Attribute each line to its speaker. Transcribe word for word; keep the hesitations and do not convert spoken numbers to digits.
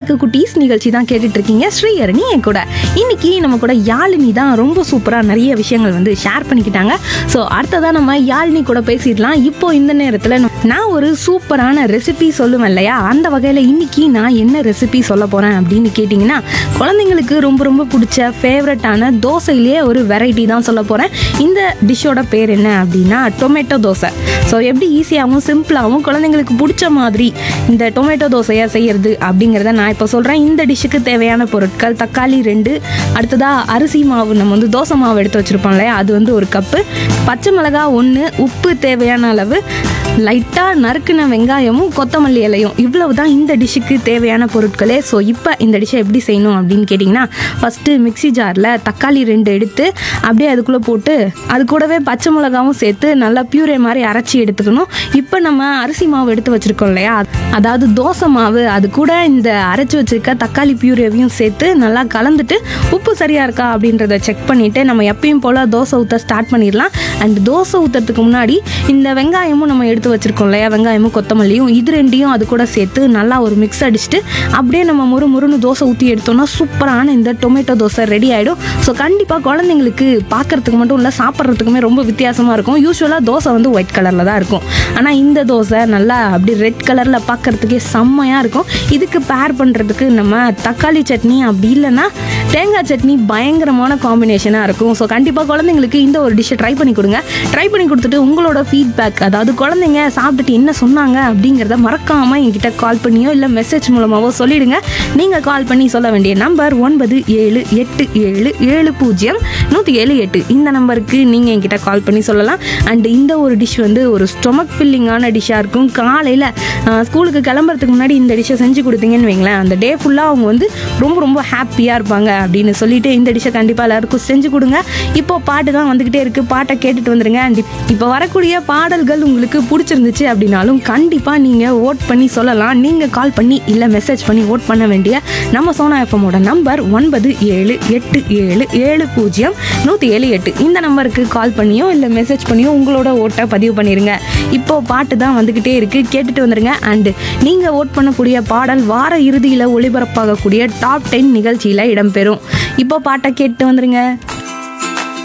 Speaker 1: வணக்க குட்டீஸ் நிகழ்ச்சி தான் கேட்டுட்டு இருக்கீங்க. ஸ்ரீஹரணி என் கூட. இன்னைக்கு நம்ம கூட யாழினி தான் ரொம்ப சூப்பராக நிறைய விஷயங்கள் வந்து ஷேர் பண்ணிக்கிட்டாங்க. ஸோ அடுத்ததான் நம்ம யாழினி கூட பேசிடலாம். இப்போ இந்த நேரத்தில் நான் ஒரு சூப்பரான ரெசிபி சொல்லுவேன் இல்லையா, அந்த வகையில் இன்னைக்கு நான் என்ன ரெசிபி சொல்ல போகிறேன் அப்படின்னு கேட்டிங்கன்னா, குழந்தைங்களுக்கு ரொம்ப ரொம்ப பிடிச்ச ஃபேவரட்டான தோசையிலேயே ஒரு வெரைட்டி தான் சொல்ல போகிறேன். இந்த டிஷ்ஷோட பேர் என்ன அப்படின்னா டொமேட்டோ தோசை. ஸோ எப்படி ஈஸியாகவும் சிம்பிளாகவும் குழந்தைங்களுக்கு பிடிச்ச மாதிரி இந்த டொமேட்டோ தோசையை செய்யறது அப்படிங்கிறத நான் இப்போ சொல்கிறேன். இந்த டிஷ்ஷுக்கு தேவையான பொருட்கள்: தக்காளி ரெண்டு, அடுத்ததாக அரிசி மாவு, நம்ம வந்து தோசை மாவு எடுத்து வச்சுருப்போம் இல்லையா, அது வந்து ஒரு கப்பு, பச்சை மிளகா ஒன்று, உப்பு தேவையான அளவு, லைட்டாக நறுக்குன வெங்காயமும் கொத்தமல்லி இலையும், இவ்வளவு தான் இந்த டிஷ்ஷுக்கு தேவையான பொருட்களே. ஸோ இப்போ இந்த டிஷ்ஷை எப்படி செய்யணும் அப்படின்னு கேட்டிங்கன்னா, ஃபஸ்ட்டு மிக்சி ஜாரில் தக்காளி ரெண்டு எடுத்து அப்படியே அதுக்குள்ளே போட்டு அது கூடவே பச்சை மிளகாவும் சேர்த்து நல்லா பியூரே மாதிரி அரைச்சி எடுத்துக்கணும். இப்போ நம்ம அரிசி மாவு எடுத்து வச்சுருக்கோம் இல்லையா, அதாவது தோசை மாவு, அது கூட இந்த அரைச்சி வச்சுருக்க தக்காளி பியூரேவையும் சேர்த்து நல்லா கலந்துட்டு உப்பு சரியாக இருக்கா அப்படின்றத செக் பண்ணிவிட்டு நம்ம எப்பயும் போல் தோசை ஊற்ற ஸ்டார்ட் பண்ணிடலாம். அண்ட் தோசை ஊற்றுறதுக்கு முன்னாடி இந்த வெங்காயமும் நம்ம எடுத்து வச்சுருக்கோம் இல்லையா, வெங்காயமும் கொத்தமல்லியும், இது ரெண்டையும் அது கூட சேர்த்து நல்லா ஒரு மிக்ஸ் அடிச்சுட்டு அப்படியே நம்ம முறு முறுன்னு தோசை ஊற்றி எடுத்தோம்னா சூப்பரான இந்த டொமேட்டோ தோசை ரெடி ஆகிடும். ஸோ கண்டிப்பாக குழந்தைங்களுக்கு பார்க்குறதுக்கு மட்டும் இல்லை, சாப்பிட்றதுக்குமே ரொம்ப வித்தியாசமாக இருக்கும். யூஸ்வலாக தோசை வந்து ஒயிட் கலரில் தான் இருக்கும், ஆனால் இந்த தோசை நல்லா அப்படி ரெட் கலரில் பார்க்குறதுக்கே செம்மையாக இருக்கும். இதுக்கு பேர் பண்ணுறதுக்கு நம்ம தக்காளி சட்னி அப்படி இல்லைன்னா தேங்காய் சட்னி பயங்கரமான காம்பினேஷனாக இருக்கும். ஸோ கண்டிப்பாக குழந்தைங்களுக்கு இந்த ஒரு டிஷ்ஷை ட்ரை பண்ணி கொடுங்க. ட்ரை பண்ணி கொடுத்துட்டு உங்களோட ஃபீட்பேக், அதாவது குழந்தைங்க சாப்பிட்டுட்டு என்ன சொன்னாங்க அப்படிங்கிறத மறக்காமல் என்கிட்ட கால் பண்ணியோ இல்லை மெசேஜ் மூலமாகவோ சொல்லிவிடுங்க. நீங்கள் கால் பண்ணி சொல்ல வேண்டிய நம்பர் ஒன்பது ஏழு எட்டு ஏழு ஏழு பூஜ்ஜியம் நூற்றி ஏழு எட்டு. இந்த நம்பருக்கு நீங்கள் என்கிட்ட கால் பண்ணி சொல்லலாம். அண்ட் இந்த ஒரு டிஷ் வந்து ஒரு ஸ்டொமக் ஃபில்லிங்கான டிஷ்ஷாக இருக்கும். காலையில் ஸ்கூலுக்கு கிளம்புறதுக்கு முன்னாடி இந்த டிஷ்ஷை செஞ்சு கொடுத்தீங்கன்னு வைங்களேன், அந்த டே ஃபுல்லாக அவங்க வந்து ரொம்ப ரொம்ப ஹாப்பியாக இருப்பாங்க அப்படின்னு சொல்லிட்டு இந்த டிஷ்ஷை கண்டிப்பாக எல்லாருக்கும் செஞ்சு கொடுங்க. இப்போ பாட்டு தான் வந்துக்கிட்டே இருக்குது, பாட்டை கேட்டுட்டு வந்துடுங்க. அண்ட் இப்போ வரக்கூடிய பாடல்கள் உங்களுக்கு பிடிச்சிருந்துச்சு அப்படின்னாலும் கண்டிப்பாக நீங்கள் ஓட் பண்ணி சொல்லலாம். நீங்கள் கால் பண்ணி இல்லை மெசேஜ் பண்ணி ஓட் பண்ண வேண்டிய நம்ம சோனா எஃப்எம்மோட நம்பர் ஒன்பது ஏழு எட்டு ஏழு ஏழு பூஜ்ஜியம் நூற்றி ஏழு எட்டு. இந்த நம்பருக்கு கால் பண்ணியோ இல்லை மெசேஜ் பண்ணியோ உங்களோட ஓட்டை பதிவு பண்ணிடுங்க. இப்போ பாட்டு தான் வந்துக்கிட்டே இருக்குது, கேட்டுட்டு வந்துடுங்க. அண்டு நீங்கள் ஓட் பண்ணக்கூடிய பாடல் வார இறுதியில் ஒளிபரப்பாகக்கூடிய டாப் டென் நிகழ்ச்சியில் இடம்பெறும். இப்போ பாட்டை கேட்டு வந்துடுங்க.